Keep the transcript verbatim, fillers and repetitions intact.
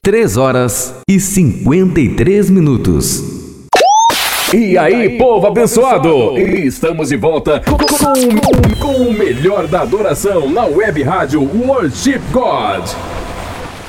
três horas e cinquenta e três minutos. E aí, povo abençoado! Estamos de volta com, com, com o melhor da adoração na web rádio Worship God.